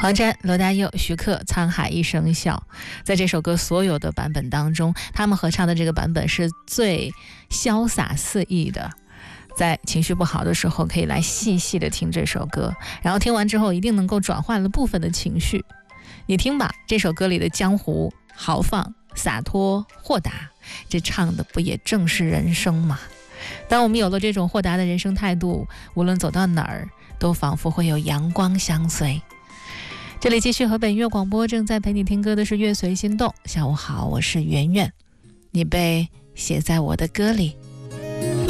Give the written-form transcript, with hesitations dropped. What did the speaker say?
黄沾、罗大佑、徐克，《沧海一声笑》。在这首歌所有的版本当中，他们合唱的这个版本是最潇洒肆意的。在情绪不好的时候，可以来细细的听这首歌，然后听完之后一定能够转换了部分的情绪。你听吧，这首歌里的江湖豪放、洒脱、豁达，这唱的不也正是人生吗？当我们有了这种豁达的人生态度，无论走到哪儿都仿佛会有阳光相随。这里继续河北音乐广播，正在陪你听歌的是乐随心动。下午好，我是圆圆，你被写在我的歌里。